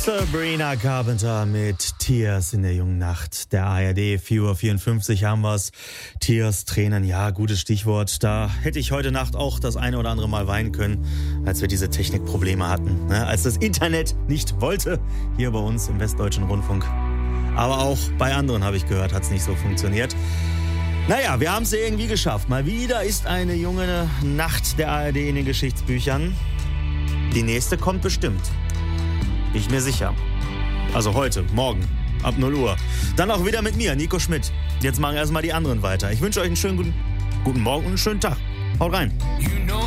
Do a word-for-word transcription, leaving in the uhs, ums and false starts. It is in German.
Sabrina Carpenter mit Tears in der jungen Nacht. Der A R D, vier Uhr vierundfünfzig haben wir's. Tears, Tränen, ja, gutes Stichwort. Da hätte ich heute Nacht auch das eine oder andere Mal weinen können, als wir diese Technikprobleme hatten. Ne? Als das Internet nicht wollte, hier bei uns im Westdeutschen Rundfunk. Aber auch bei anderen, habe ich gehört, hat es nicht so funktioniert. Naja, wir haben es irgendwie geschafft. Mal wieder ist eine junge Nacht der A R D in den Geschichtsbüchern. Die nächste kommt bestimmt. Bin ich mir sicher. Also heute, morgen, ab null Uhr. Dann auch wieder mit mir, Nico Schmidt. Jetzt machen erstmal die anderen weiter. Ich wünsche euch einen schönen guten, guten Morgen und einen schönen Tag. Haut rein. You know